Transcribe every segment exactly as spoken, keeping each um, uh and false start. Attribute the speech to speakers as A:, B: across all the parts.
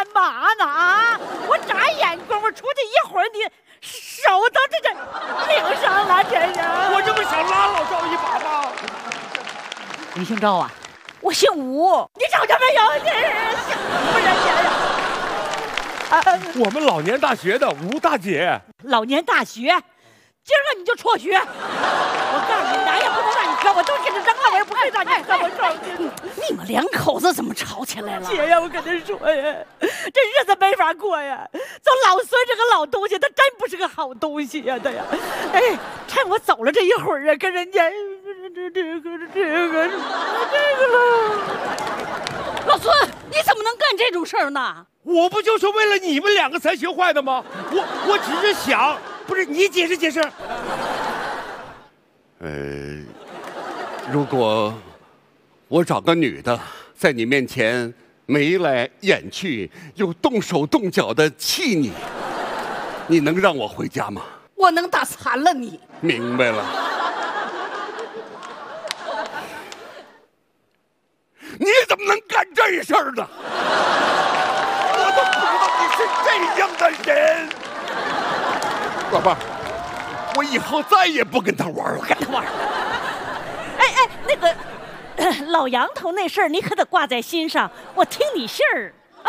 A: 干嘛呢？啊！我眨眼功夫出去一会儿，你手都这这领上了，这是。
B: 我这不想拉老赵一把吗？
A: 你姓赵啊？我姓吴。你找什么有劲？姓吴人家呀！啊，
B: 我们老年大学的吴大姐。
A: 老年大学，今儿个你就辍学。我告诉你，哪也不能让你喝，我都给你扔了，我也不会让你喝。我告诉你，
C: 你们两口子怎么吵起来了？
A: 姐呀，我跟你说呀，这日子没法过呀。走老孙这个老东西，他真不是个好东西呀，他呀。哎，趁我走了这一会儿啊，跟人家这这个这个这个了。
C: 老孙，你怎么能干这种事儿呢？
B: 我不就是为了你们两个才学坏的吗？我我只是想，不是你解释解释。
D: 呃，如果我找个女的在你面前眉来眼去，又动手动脚的气你，你能让我回家吗？
C: 我能打残了你。
D: 明白了。你怎么能干这事儿呢？我都不知道你是这样的人。老伴儿，我以后再也不跟他玩了。
A: 跟他玩。哎哎，那个、呃、老杨头那事儿，你可得挂在心上。我听你信儿啊！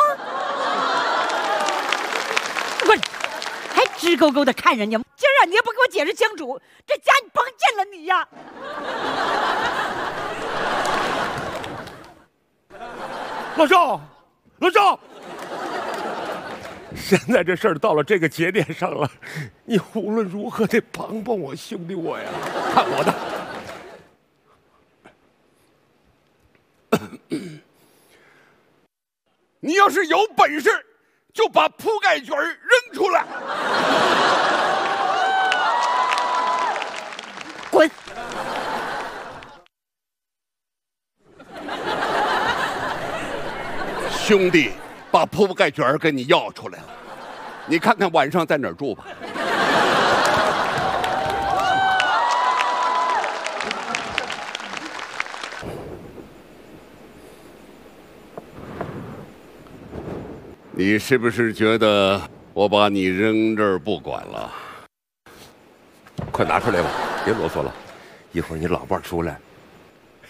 A: 不是，还直勾勾的看人家。今儿啊，你也不给我解释清楚，这家你甭进了你呀！
B: 老赵，老赵，现在这事儿到了这个节点上了，你无论如何得帮帮我兄弟我呀，看我的。
D: 你要是有本事，就把铺盖卷扔出来。
A: 滚！
D: 兄弟，把铺盖卷给你要出来了，你看看晚上在哪儿住吧。你是不是觉得我把你扔这儿不管了？
B: 快拿出来吧，别啰嗦了，一会儿你老伴出来，